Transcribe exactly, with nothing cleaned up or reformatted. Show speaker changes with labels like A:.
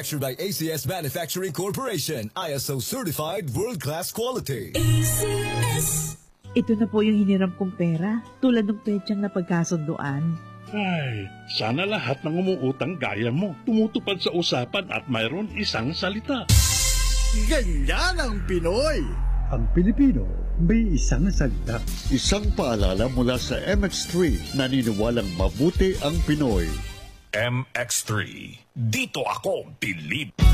A: Manufactured by A C S Manufacturing Corporation, I S O certified world-class quality.
B: A C S.
C: Ito na po yung hiniram kong pera, tulad ng petsang na pagkasunduan.
D: Ay, sana lahat ng umuutang gaya mo tumutupad sa usapan at mayroon isang salita.
E: Ganyan ang Pinoy!
F: Ang Pilipino may isang salita.
G: Isang paalala mula sa M X three, naniniwalang mabuti ang Pinoy.
H: M X three. Dito ako, Pilip.